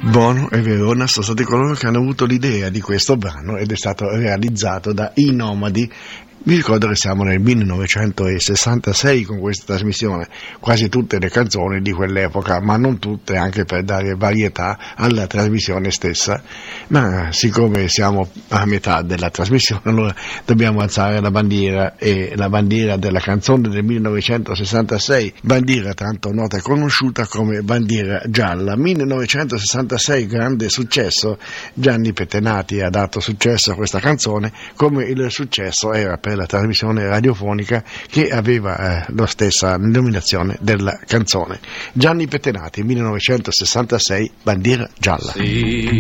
Bono e Verona sono stati coloro che hanno avuto l'idea di questo brano ed è stato realizzato da I Nomadi. Vi ricordo che siamo nel 1966 con questa trasmissione, quasi tutte le canzoni di quell'epoca, ma non tutte, anche per dare varietà alla trasmissione stessa. Ma siccome siamo a metà della trasmissione, allora dobbiamo alzare la bandiera, e la bandiera della canzone del 1966, bandiera tanto nota e conosciuta come bandiera gialla. 1966, grande successo. Gianni Pettenati ha dato successo a questa canzone, come il successo era per la trasmissione radiofonica che aveva la stessa denominazione della canzone. Gianni Pettenati, 1966, bandiera gialla. Sì.